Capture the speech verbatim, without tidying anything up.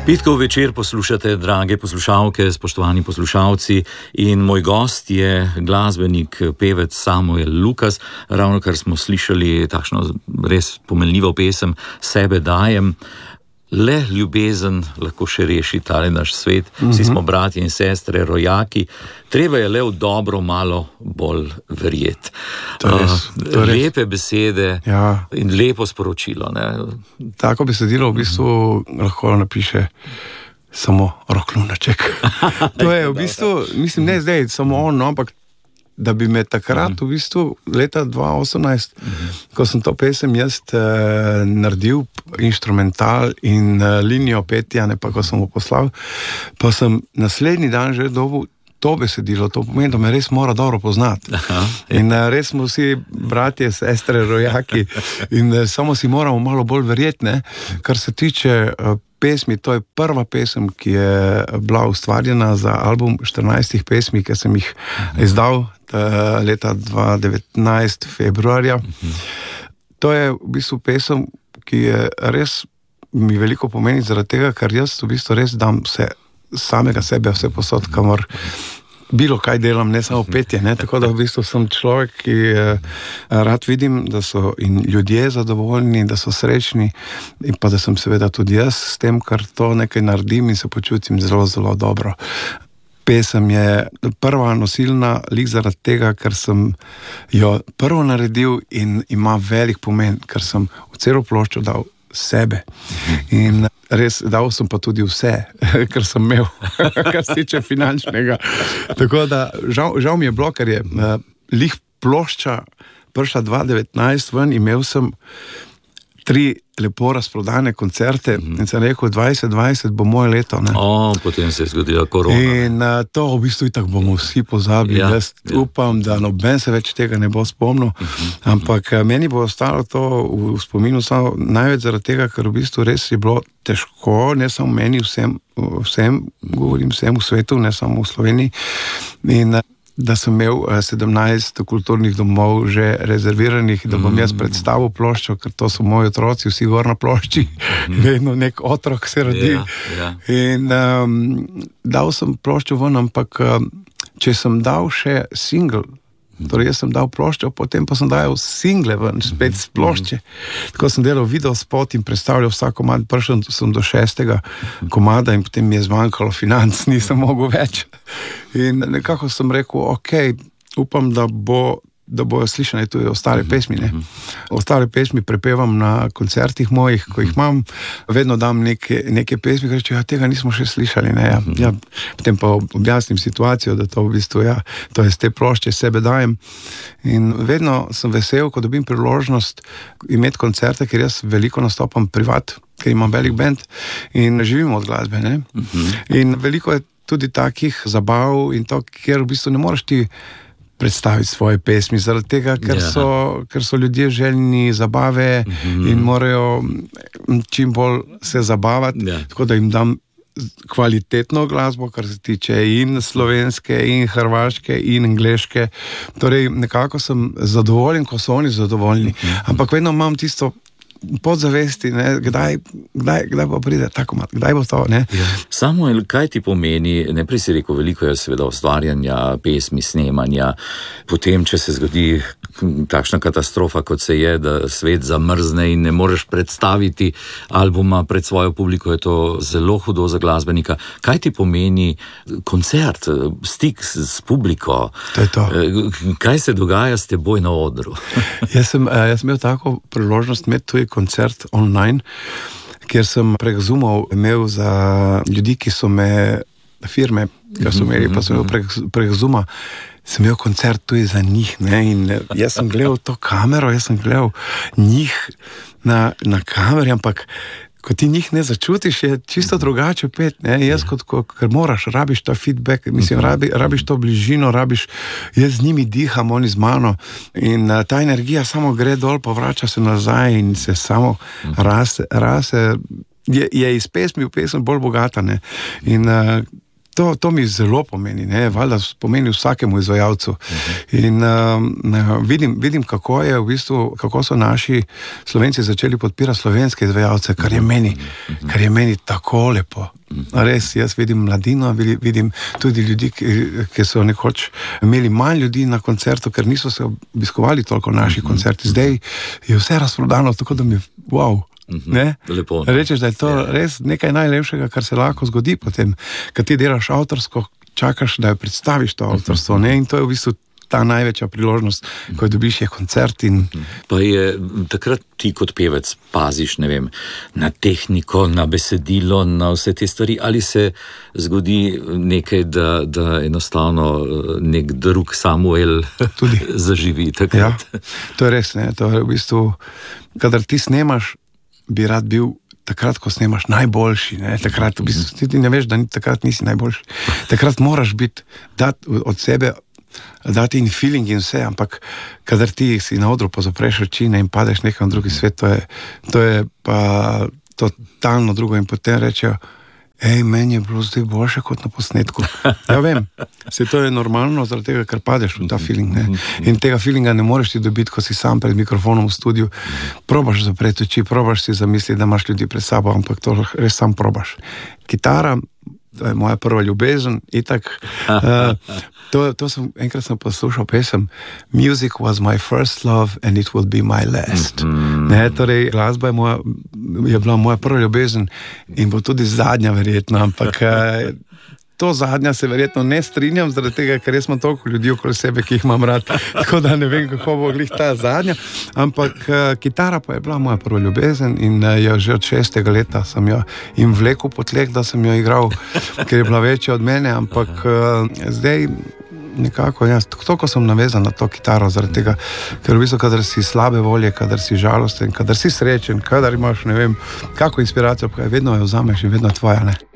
Petkov večer poslušate, drage poslušalke, spoštovani poslušalci, in moj gost je glasbenik, pevec Samuel Lukas. Ravno kar smo slišali takšno res pomenljivo pesem Sebe dajem. Le ljubezen lahko še reši tale naš svet. Vsi smo bratje in sestre, rojaki. Treba je le v dobro malo bolj verjeti. Uh, lepe besede, ja. In lepo sporočilo. Ne? Tako besedilo v bistvu lahko napiše samo Rok Lunaček. To je v bistvu, mislim, ne zdaj, samo on, no, ampak da bi me takrat, v bistvu, leta dva osemnajst, ko sem to pesem jaz eh, naredil, inštrumental in eh, linijo petja, ne pa ko sem ho poslal, pa sem naslednji dan že dobil to besedilo, to pomeni, da me res mora dobro poznati. Aha, in uh, res smo vsi bratje, sestre, rojaki in uh, samo si moramo malo bolj verjeti, ne? Kar se tiče uh, pesmi, to je prva pesem, ki je bila ustvarjena za album štirinajstih pesmi, ki sem jih izdal uh, leta dva devetnajst februarja. To je v bistvu pesem, ki je res mi veliko pomeni zaradi tega, ker jaz v bistvu res dam se samega sebe vse posod, kamor bilo kaj delam, ne samo petje, ne? Tako da v bistvu sem človek, ki eh, rad vidim, da so in ljudje zadovoljni, da so srečni in pa da sem seveda tudi jaz s tem, kar to nekaj naredim in se počutim zelo, zelo dobro. Pesem je prva nosilna lik zaradi tega, ker sem jo prvo naredil in ima velik pomen, ker sem v celo ploščo dal sebe. In res dal sem pa tudi vse, kar sem imel, kar se tiče finančnega. Tako da žal, žal mi je bilo, ker je uh, lih plošča prišla dva devetnajst ven, imel sem tri lepo razprodane koncerte mm-hmm. in sem rekel, dvajset dvajset bo moje leto. Ne? O, potem se je zgodila korona. In uh, to v bistvu itak bomo vsi pozabili. Ja, Jaz ja. upam, da noben se več tega ne bo spomnil, mm-hmm. ampak uh, meni bo ostalo to v spominu samo največ zaradi tega, ker v bistvu res je bilo težko, ne samo meni, vsem, vsem govorim, vsem v svetu, ne samo v Sloveniji. In uh, da sem imel sedemnajst kulturnih domov že rezerviranih, da bom jaz predstavil ploščo, ker to so moji otroci, vsi gor na plošči, vedno nek otrok se rodi. Ja, ja. In um, dal sem ploščo ven, ampak um, če sem dal še single, torej jaz sem dal ploščo, potem pa sem dal single ven, spet z plošče. Tako sem delal video spot in predstavljal vsak komad, prišel sem do šestega komada in potem mi je zmanjkalo financ, nisem mogel več. In nekako sem rekel, ok, upam, da bo da bojo slišane tudi ostale pesmi. Ne? Ostale pesmi prepevam na koncertih mojih, ko jih imam, vedno dam neke, neke pesmi, ki reče, ja, tega nismo še slišali. Ne? Ja, ja, potem pa objasnim situacijo, da to v bistvu, ja, to je z te plošče, Sebe dajem. In vedno sem vesel, ko dobim priložnost imeti koncerte, ker jaz veliko nastopam privat, ker imam velik band in živim od glasbe. Ne? In veliko je tudi takih zabav in to, kjer v bistvu ne moreš ti predstaviti svoje pesmi, zaradi tega, ker so, ker so ljudje željni zabave mm-hmm. in morajo čim bolj se zabavati, yeah. tako da jim dam kvalitetno glasbo, kar se tiče in slovenske, in hrvaške, in angleške. Torej, nekako sem zadovoljen, ko so oni zadovoljni. Mm-hmm. Ampak vedno imam tisto podzavesti, ne, kdaj, kdaj, kdaj bo pride tako mat, kdaj bo to, ne. Ja. Samuel, kaj ti pomeni, najprej si rekel, veliko je seveda ustvarjanja, pesmi, snemanja, potem, če se zgodi takšna katastrofa, kot se je, da svet zamrzne in ne moreš predstaviti albuma pred svojo publiko, je to zelo hudo za glasbenika. Kaj ti pomeni koncert, stik s publiko? To je to. Kaj se dogaja s teboj na odru? Jaz sem, jaz sem imel tako priložnost imeti tudi koncert online, kjer sem prek Zoomov imel za ljudi, ki so me, firme, ki so imeli, pa sem imel prek, prek Zooma, sem imel koncert tudi za njih, ne, in jaz sem gledal to kamero, jaz sem gledal njih na, na kameri, ampak ko ti njih ne začutiš, je čisto drugače pet, ne, jaz kot, ko, ker moraš, rabiš ta feedback, mislim, rabi, rabiš to bližino, rabiš, jaz z njimi diham, oni z mano in uh, ta energija samo gre dol, povrača se nazaj in se samo rase, rase je, je iz pesmi v pesem bolj bogata, ne, in uh, To, to mi zelo pomeni, ne, valjda pomeni vsakemu izvajalcu. In uh, vidim, vidim, kako je v bistvu, kako so naši Slovenci začeli podpirati slovenske izvajalce, kar je meni, kar je meni tako lepo. Res, jaz vidim mladino, vidim tudi ljudi, ki, ki so nekoč imeli manj ljudi na koncertu, ker niso se obiskovali toliko naših koncertih. Zdaj je vse razprodano, tako da mi, wow. Ne? Lepo, ne? Rečeš, da je to ja. res nekaj najlepšega, kar se lahko zgodi potem, kad ti delaš avtorsko, čakaš, da jo predstaviš to avtorstvo, ne? In to je v bistvu ta največja priložnost, ko dobiš je koncert. In... Pa je takrat ti kot pevec paziš, ne vem, na tehniko, na besedilo, na vse te stvari, ali se zgodi nekaj, da, da enostavno nek drug Samuel tudi zaživi takrat? Ja, to je res, ne? To je v bistvu, kadar ti snemaš, bi rad bil takrat, ko snemaš najboljši, ne? Takrat v bistvu ti ne veš, da ni, takrat nisi najboljši. Takrat moraš biti, dati od sebe, dati in feeling in vse, ampak kadar ti si na odru pozapreš oči in padeš nekaj na drugi svet, to je, to je pa totalno drugo in potem rečejo, ej, meni je bilo zdaj boljše kot na posnetku. Ja vem, se to je normalno, zaradi tega, ker padeš v ta feeling, ne? In tega feelinga ne moreš ti dobiti, ko si sam pred mikrofonom v studiu. Probaš zapreti oči, probaš si zamisliti, da imaš ljudi pred sabo, ampak to res sam probaš. Kitara, to je moja prva ljubezen, itak. Uh, to, to sem, enkrat sem poslušal pesem Music was my first love and it will be my last. Mm-hmm. Ne, torej, glasba je, moja, je bila moja prva ljubezen in bo tudi zadnja verjetno, ampak uh, to zadnja se verjetno ne strinjam, zaradi tega, ker jaz imam toliko ljudi okoli sebe, ki jih imam rad, tako da ne vem, kako bo glih ta zadnja, ampak uh, kitara pa je bila moja prva ljubezen in uh, jo že od šestega leta sem jo in vlekel po tleh, da sem jo igral, ker je bila večja od mene, ampak uh, zdaj nekako, jaz, toliko sem navezan na to kitaro, zaradi tega, ker v bistvu, kadar si slabe volje, kadar si žalosten, kadar si srečen, kadar imaš, ne vem, kako inspiracijo, pa je vedno jo vzameš in vedno tvoja, ne.